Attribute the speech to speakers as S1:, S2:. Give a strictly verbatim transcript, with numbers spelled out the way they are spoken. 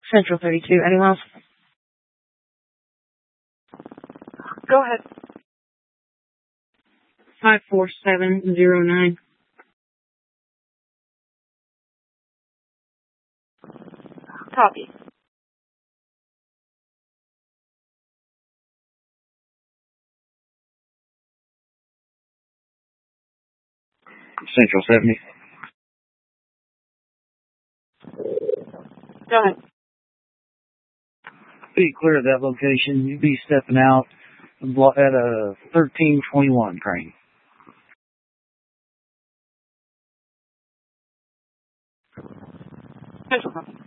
S1: Central thirty-two, anyone else? Go ahead. five four seven zero nine. Copy.
S2: Central seventy.
S1: Go ahead.
S2: Be clear of that location. You'd be stepping out at a thirteen twenty-one crane.
S1: Central.